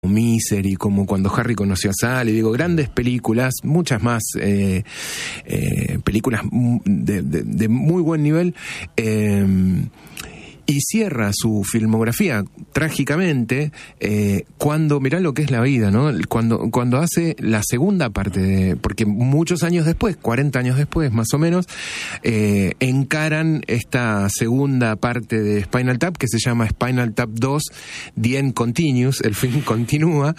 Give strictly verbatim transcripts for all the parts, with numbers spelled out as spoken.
Misery, como Cuando Harry conoció a Sally, digo, grandes películas, muchas más eh, eh, películas de, de, de muy buen nivel, eh, y cierra su filmografía trágicamente eh, cuando, mirá lo que es la vida, ¿no? Cuando, cuando hace la segunda parte de, porque muchos años después, cuarenta años después más o menos, eh, encaran esta segunda parte de Spinal Tap que se llama Spinal Tap dos, The End Continues, el fin continúa,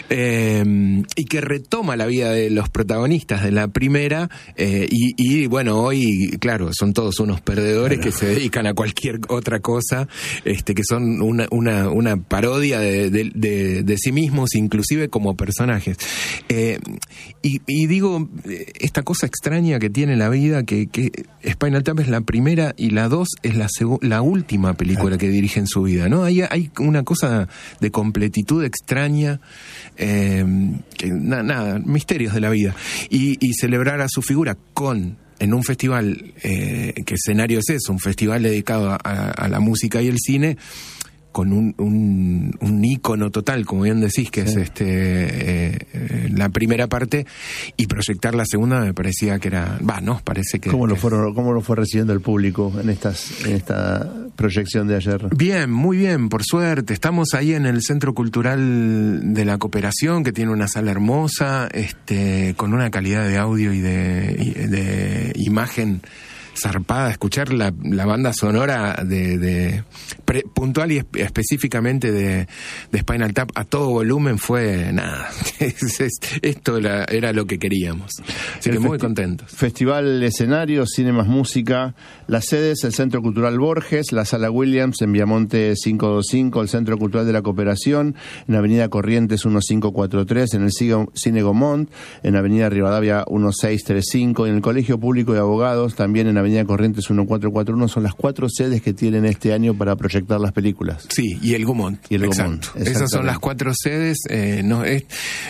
eh, y que retoma la vida de los protagonistas de la primera, eh, y, y bueno, hoy, claro, son todos unos perdedores que se dedican a cualquier otra cosa. Este, que son una, una, una parodia de, de, de, de sí mismos, inclusive como personajes. Eh, y, y digo, esta cosa extraña que tiene la vida, que, que Spinal Tap es la primera y la dos es la, segu- la última película que dirige en su vida, ¿no? Hay, hay una cosa de completitud extraña, eh, que, na, nada, misterios de la vida. Y, y celebrar a su figura con... en un festival, eh, ¿qué escenario es eso? Un festival dedicado a, a la música y el cine, con un, un, un ícono total, como bien decís, que sí. es este eh, eh, la primera parte, y proyectar la segunda me parecía que era... Va, nos parece que... ¿Cómo, que lo fueron, ¿Cómo lo fue recibiendo el público en, estas, en esta proyección de ayer? Bien, muy bien, por suerte. Estamos ahí en el Centro Cultural de la Cooperación, que tiene una sala hermosa, este, con una calidad de audio y de, y de imagen zarpada. Escuchar la, la banda sonora de, de pre, puntual y espe, específicamente de, de Spinal Tap a todo volumen fue nada. es, es, esto era, era lo que queríamos. Así el que muy contentos. Festival Escenario, Cine más Música. Las sedes: el Centro Cultural Borges, la Sala Williams en Viamonte quinientos veinticinco, el Centro Cultural de la Cooperación en Avenida Corrientes quince cuarenta y tres, en el Cine Gomont, en Avenida Rivadavia dieciséis treinta y cinco, y en el Colegio Público de Abogados, también en Avenida Corrientes catorce cuarenta y uno. Son las cuatro sedes que tienen este año para proyectar las películas. Sí, y el Gomont. Y el Exacto. Gomont. Esas son las cuatro sedes. Eh, no, es,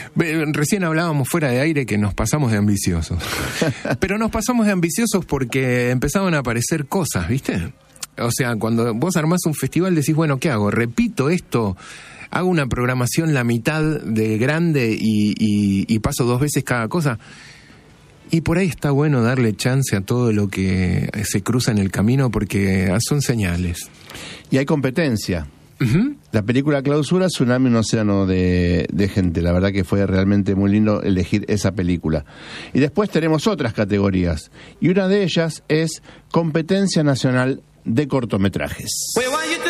recién hablábamos fuera de aire que nos pasamos de ambiciosos. Pero nos pasamos de ambiciosos porque empezaban a aparecer cosas, ¿viste? O sea, cuando vos armás un festival decís, bueno, ¿qué hago? ¿Repito esto? ¿Hago una programación la mitad de grande y, y, y paso dos veces cada cosa? Y por ahí está bueno darle chance a todo lo que se cruza en el camino, porque son señales. Y hay competencia. Uh-huh. La película Clausura, Tsunami, un océano de, de gente. La verdad que fue realmente muy lindo elegir esa película. Y después tenemos otras categorías. Y una de ellas es Competencia Nacional de Cortometrajes.